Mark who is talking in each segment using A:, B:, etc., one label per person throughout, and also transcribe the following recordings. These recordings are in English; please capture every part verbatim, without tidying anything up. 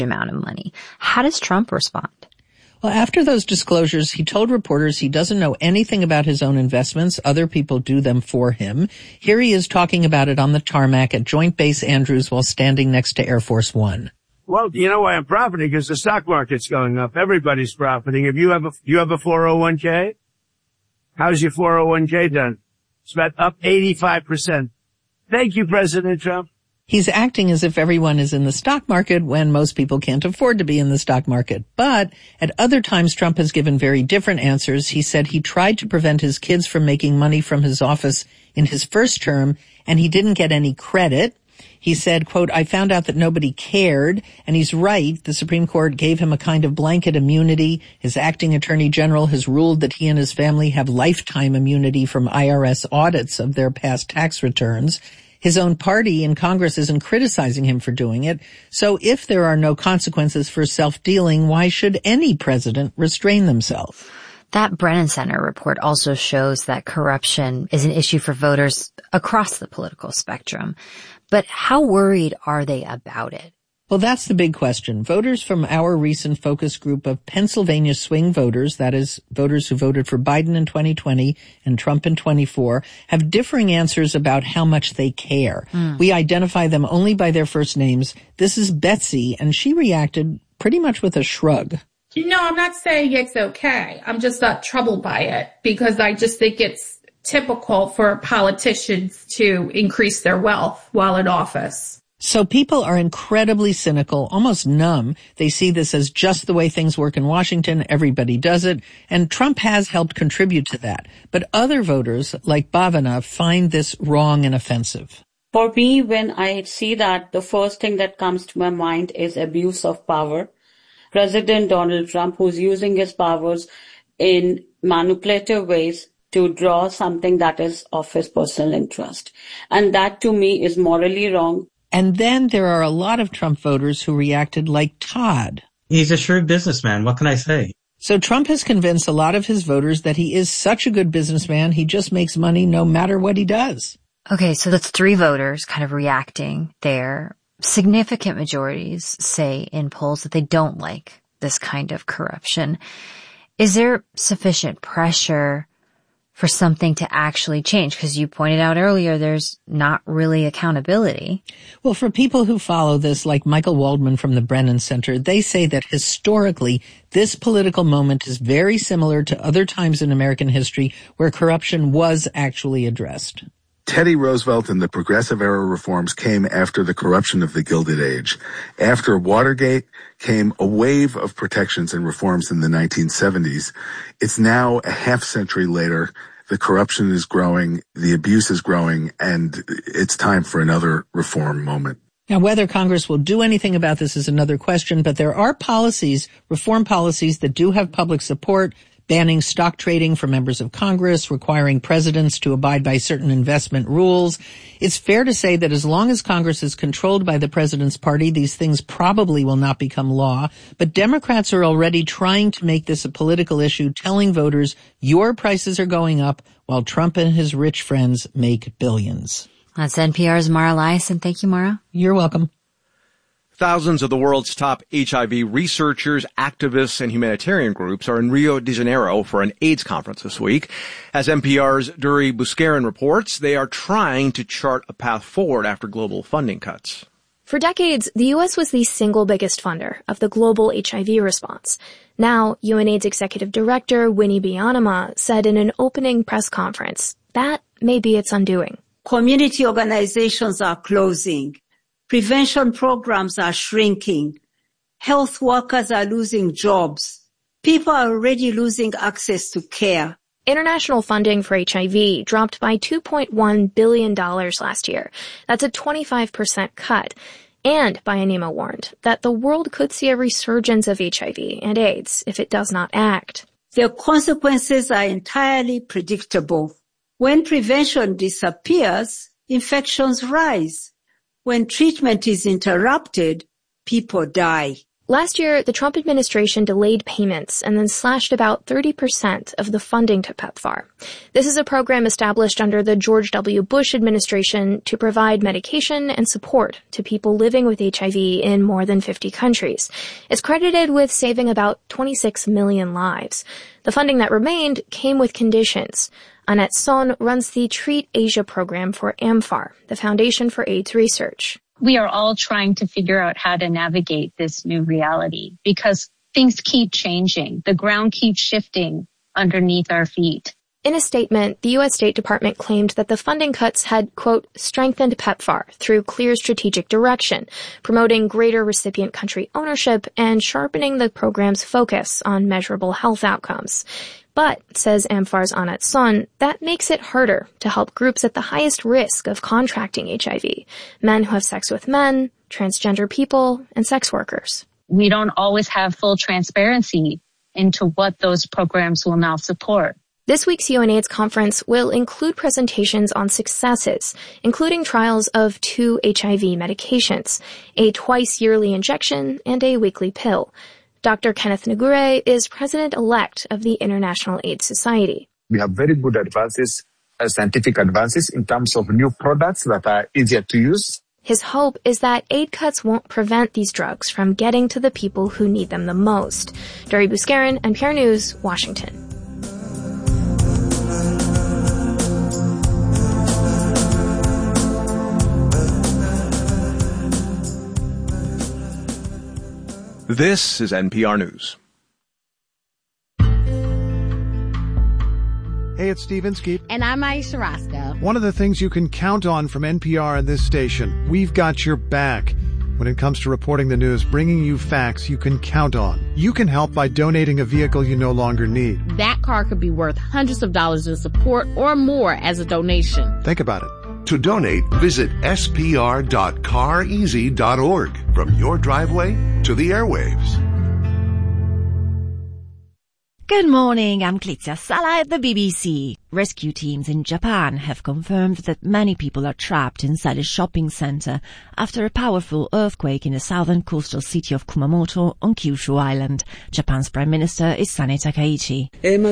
A: amount of money. How does Trump respond?
B: Well, after those disclosures, he told reporters he doesn't know anything about his own investments. Other people do them for him. Here he is talking about it on the tarmac at Joint Base Andrews while standing next to Air Force One.
C: Well, you know why I'm profiting? Because the stock market's going up. Everybody's profiting. If you have a, you have a four oh one k? How's your four oh one k done? It's about up eighty-five percent. Thank you, President Trump.
B: He's acting as if everyone is in the stock market when most people can't afford to be in the stock market. But at other times, Trump has given very different answers. He said he tried to prevent his kids from making money from his office in his first term, and he didn't get any credit. He said, quote, I found out that nobody cared, and he's right. The Supreme Court gave him a kind of blanket immunity. His acting attorney general has ruled that he and his family have lifetime immunity from I R S audits of their past tax returns. His own party in Congress isn't criticizing him for doing it. So if there are no consequences for self-dealing, why should any president restrain themselves?
A: That Brennan Center report also shows that corruption is an issue for voters across the political spectrum. But how worried are they about it?
B: Well, that's the big question. Voters from our recent focus group of Pennsylvania swing voters, that is, voters who voted for Biden in twenty twenty and Trump in twenty-four, have differing answers about how much they care. Mm. We identify them only by their first names. This is Betsy, and she reacted pretty much with a shrug.
D: You know, I'm not saying it's okay. I'm just not troubled by it because I just think it's typical for politicians to increase their wealth while in office.
B: So people are incredibly cynical, almost numb. They see this as just the way things work in Washington. Everybody does it. And Trump has helped contribute to that. But other voters, like Bhavana, find this wrong and offensive.
E: For me, when I see that, the first thing that comes to my mind is abuse of power. President Donald Trump, who's using his powers in manipulative ways to draw something that is of his personal interest. And that, to me, is morally wrong.
B: And then there are a lot of Trump voters who reacted like Todd.
F: He's a shrewd businessman. What can I say?
B: So Trump has convinced a lot of his voters that he is such a good businessman, he just makes money no matter what he does.
A: Okay, so that's three voters kind of reacting there. Significant majorities say in polls that they don't like this kind of corruption. Is there sufficient pressure for something to actually change? Because you pointed out earlier, there's not really accountability.
B: Well, for people who follow this, like Michael Waldman from the Brennan Center, they say that historically, this political moment is very similar to other times in American history where corruption was actually addressed.
G: Teddy Roosevelt and the Progressive Era reforms came after the corruption of the Gilded Age. After Watergate came a wave of protections and reforms in the nineteen seventies. It's now a half century later. The corruption is growing, the abuse is growing, and it's time for another reform moment.
B: Now, whether Congress will do anything about this is another question, but there are policies, reform policies that do have public support, banning stock trading for members of Congress, requiring presidents to abide by certain investment rules. It's fair to say that as long as Congress is controlled by the president's party, these things probably will not become law. But Democrats are already trying to make this a political issue, telling voters your prices are going up while Trump and his rich friends make billions.
A: That's N P R's Mara Liasson. Thank you, Mara.
B: You're welcome.
H: Thousands of the world's top H I V researchers, activists, and humanitarian groups are in Rio de Janeiro for an AIDS conference this week. As N P R's Duri Buscarin reports, they are trying to chart a path forward after global funding cuts.
I: For decades, the U S was the single biggest funder of the global H I V response. Now, UNAIDS Executive Director Winnie Byanyima said in an opening press conference that may be its undoing.
J: Community organizations are closing. Prevention programs are shrinking. Health workers are losing jobs. People are already losing access to care.
I: International funding for H I V dropped by two point one billion dollars last year. That's a twenty-five percent cut. And Byanyima warned that the world could see a resurgence of H I V and AIDS if it does not act.
J: The consequences are entirely predictable. When prevention disappears, infections rise. When treatment is interrupted, people die.
I: Last year, the Trump administration delayed payments and then slashed about thirty percent of the funding to PEPFAR. This is a program established under the George W. Bush administration to provide medication and support to people living with H I V in more than fifty countries. It's credited with saving about twenty-six million lives. The funding that remained came with conditions. Annette Son runs the Treat Asia program for AMFAR, the Foundation for AIDS Research.
K: We are all trying to figure out how to navigate this new reality because things keep changing. The ground keeps shifting underneath our feet.
I: In a statement, the U S State Department claimed that the funding cuts had, quote, strengthened PEPFAR through clear strategic direction, promoting greater recipient country ownership and sharpening the program's focus on measurable health outcomes. But, says AMFAR's Annette Son, that makes it harder to help groups at the highest risk of contracting H I V, men who have sex with men, transgender people, and sex workers.
K: We don't always have full transparency into what those programs will now support.
I: This week's U N AIDS conference will include presentations on successes, including trials of two H I V medications, a twice-yearly injection and a weekly pill. Doctor Kenneth Ngure is president-elect of the International AIDS Society.
L: We have very good advances, uh, scientific advances in terms of new products that are easier to use.
I: His hope is that aid cuts won't prevent these drugs from getting to the people who need them the most. Dori Buscarin, N P R News, Washington.
H: This is N P R News.
M: Hey, it's Steve Inskeep.
N: And I'm Aisha Roscoe.
M: One of the things you can count on from N P R and this station, we've got your back. When it comes to reporting the news, bringing you facts you can count on. You can help by donating a vehicle you no longer need.
N: That car could be worth hundreds of dollars in support or more as a donation.
M: Think about it.
O: To donate, visit s p r dot car easy dot org. From your driveway to the airwaves.
P: Good morning, I'm Clizia Sala at the B B C. Rescue teams in Japan have confirmed that many people are trapped inside a shopping center after a powerful earthquake in the southern coastal city of Kumamoto on Kyushu Island. Japan's Prime Minister is Sane Takaichi.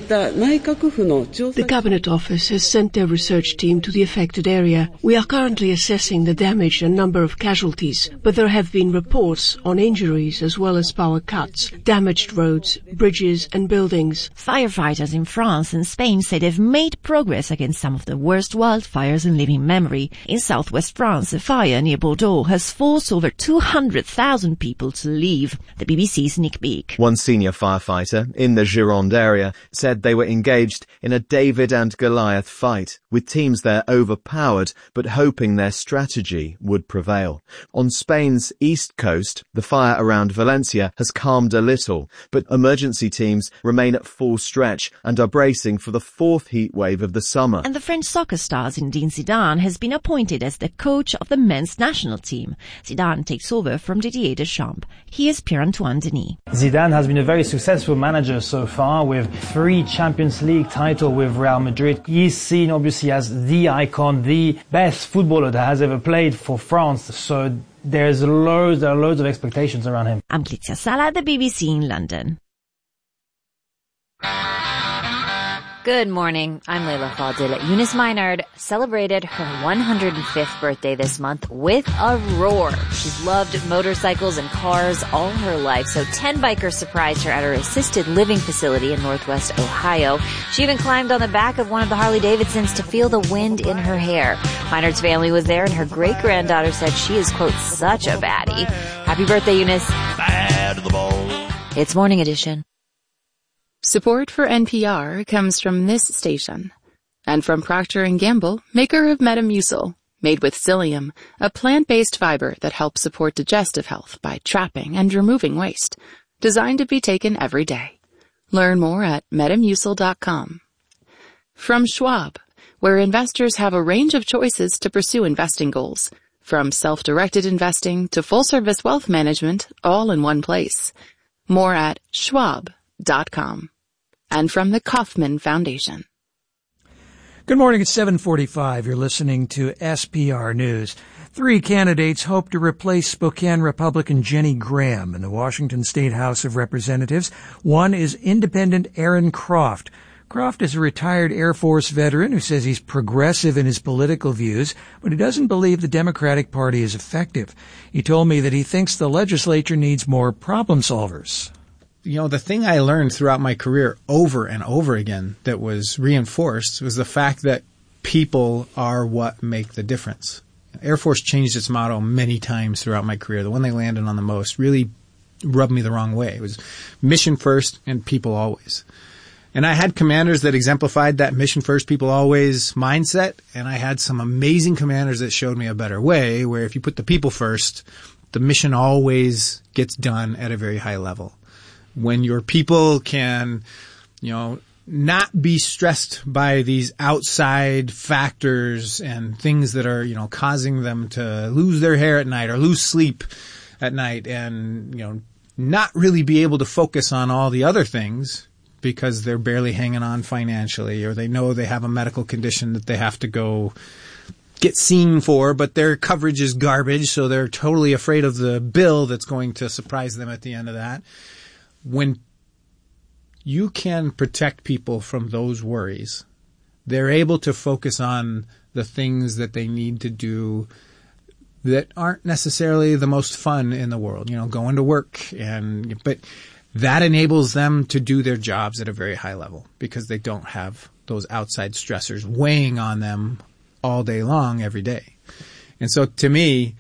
Q: The Cabinet Office has sent their research team to the affected area. We are currently assessing the damage and number of casualties, but there have been reports on injuries as well as power cuts, damaged roads, bridges and buildings.
P: Firefighters in France and Spain say they've made progress against some of the worst wildfires in living memory. In southwest France, a fire near Bordeaux has forced over two hundred thousand people to leave. The B B C's Nick Beak.
R: One senior firefighter in the Gironde area said they were engaged in a David and Goliath fight, with teams there overpowered but hoping their strategy would prevail. On Spain's east coast, the fire around Valencia has calmed a little, but emergency teams remain at full stretch and are bracing for the fourth heat wave of the summer.
P: And the French soccer star Zinedine Zidane has been appointed as the coach of the men's national team. Zidane takes over from Didier Deschamps. Here's Pierre-Antoine Denis.
S: Zidane has been a very successful manager so far, with three Champions League titles with Real Madrid. He's seen obviously as the icon, the best footballer that has ever played for France. So there's loads, there are loads of expectations around him.
P: I'm Clizia Sala at the B B C in London.
A: Good morning. I'm Leila Fadil. Eunice Minard celebrated her one hundred fifth birthday this month with a roar. She's loved motorcycles and cars all her life, so ten bikers surprised her at her assisted living facility in Northwest Ohio. She even climbed on the back of one of the Harley-Davidsons to feel the wind in her hair. Minard's family was there, and her great-granddaughter said she is, quote, such a baddie. Happy birthday, Eunice. Bad to the bone. It's Morning Edition.
T: Support for N P R comes from this station and from Procter and Gamble, maker of Metamucil, made with psyllium, a plant-based fiber that helps support digestive health by trapping and removing waste, designed to be taken every day. Learn more at metamucil dot com. From Schwab, where investors have a range of choices to pursue investing goals, from self-directed investing to full-service wealth management, all in one place. More at schwab dot com. And from the Kauffman Foundation.
U: Good morning. It's seven forty-five. You're listening to S P R News. Three candidates hope to replace Spokane Republican Jenny Graham in the Washington State House of Representatives. One is independent Aaron Croft. Croft is a retired Air Force veteran who says he's progressive in his political views, but he doesn't believe the Democratic Party is effective. He told me that he thinks the legislature needs more problem solvers.
V: You know, the thing I learned throughout my career over and over again that was reinforced was the fact that people are what make the difference. Air Force changed its motto many times throughout my career. The one they landed on the most really rubbed me the wrong way. It was mission first and people always. And I had commanders that exemplified that mission first, people always mindset. And I had some amazing commanders that showed me a better way, where if you put the people first, the mission always gets done at a very high level. When your people can, you know, not be stressed by these outside factors and things that are, you know, causing them to lose their hair at night or lose sleep at night, and, you know, not really be able to focus on all the other things because they're barely hanging on financially, or they know they have a medical condition that they have to go get seen for, but their coverage is garbage, so they're totally afraid of the bill that's going to surprise them at the end of that. When you can protect people from those worries, they're able to focus on the things that they need to do that aren't necessarily the most fun in the world, you know, going to work, and but that enables them to do their jobs at a very high level because they don't have those outside stressors weighing on them all day long, every day. And so to me,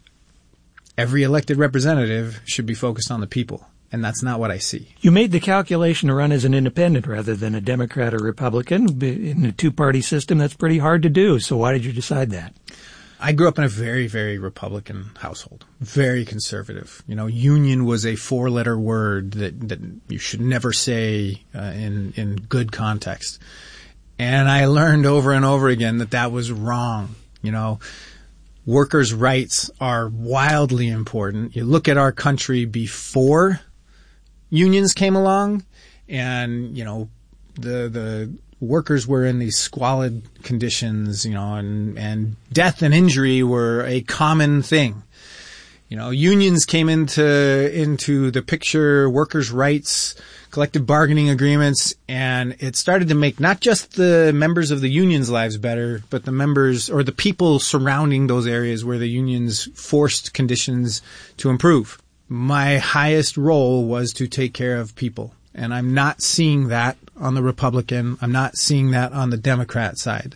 V: every elected representative should be focused on the people. And that's not what I see.
U: You made the calculation to run as an independent rather than a Democrat or Republican. In a two-party system, that's pretty hard to do. So why did you decide that?
V: I grew up in a very, very Republican household, very conservative. You know, union was a four-letter word that, that you should never say uh, in, in good context. And I learned over and over again that that was wrong. You know, workers' rights are wildly important. You look at our country before unions came along, and, you know, the the workers were in these squalid conditions, you know, and, and death and injury were a common thing. You know, unions came into into the picture, workers' rights, collective bargaining agreements, and it started to make not just the members of the unions' lives better, but the members or the people surrounding those areas where the unions forced conditions to improve. My highest role was to take care of people, and I'm not seeing that on the Republican. I'm not seeing that on the Democrat side.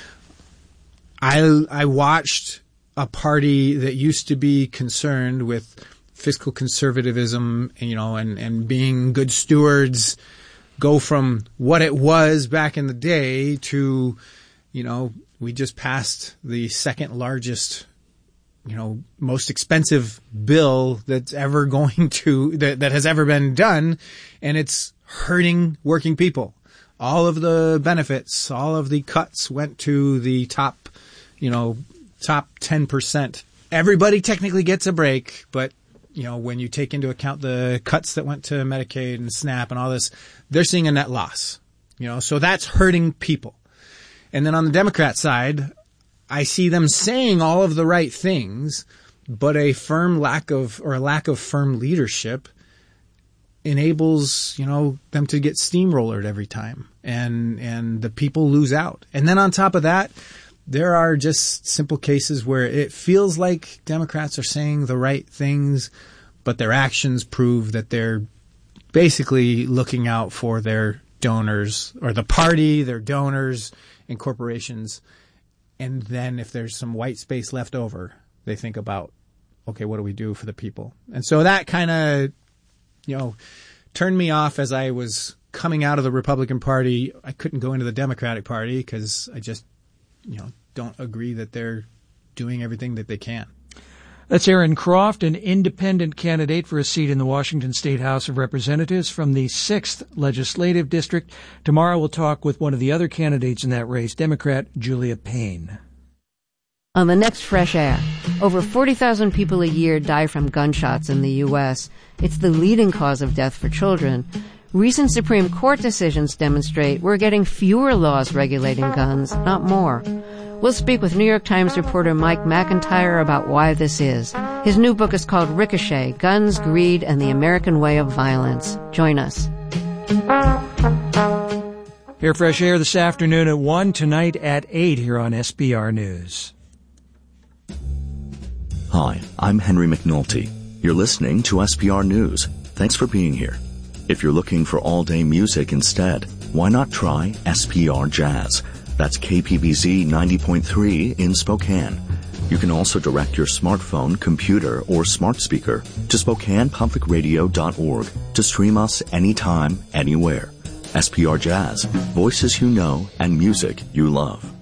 V: I I watched a party that used to be concerned with fiscal conservatism, you know, and, and being good stewards go from what it was back in the day to, you know, we just passed the second largest, you know, most expensive bill that's ever going to, that, that has ever been done. And it's hurting working people. All of the benefits, all of the cuts went to the top, you know, top ten percent. Everybody technically gets a break, but, you know, when you take into account the cuts that went to Medicaid and SNAP and all this, they're seeing a net loss, you know, so that's hurting people. And then on the Democrat side, I see them saying all of the right things, but a firm lack of, or a lack of firm leadership enables, you know, them to get steamrollered every time, and, and the people lose out. And then on top of that, there are just simple cases where it feels like Democrats are saying the right things, but their actions prove that they're basically looking out for their donors or the party, their donors and corporations. And then if there's some white space left over, they think about, okay, what do we do for the people? And so that kind of, you know, turned me off as I was coming out of the Republican Party. I couldn't go into the Democratic Party because I just, you know, don't agree that they're doing everything that they can.
U: That's Aaron Croft, an independent candidate for a seat in the Washington State House of Representatives from the sixth Legislative District. Tomorrow we'll talk with one of the other candidates in that race, Democrat Julia Payne.
W: On the next Fresh Air, over forty thousand people a year die from gunshots in the U S. It's the leading cause of death for children. Recent Supreme Court decisions demonstrate we're getting fewer laws regulating guns, not more. We'll speak with New York Times reporter Mike McIntyre about why this is. His new book is called Ricochet, Guns, Greed, and the American Way of Violence. Join us.
U: Hear Fresh Air this afternoon at one, tonight at eight here on S B R News.
C: Hi, I'm Henry McNulty. You're listening to S B R News. Thanks for being here. If you're looking for all-day music instead, why not try S P R Jazz? That's K P B Z ninety point three in Spokane. You can also direct your smartphone, computer, or smart speaker to Spokane Public Radio dot org to stream us anytime, anywhere. S P R Jazz, voices you know and music you love.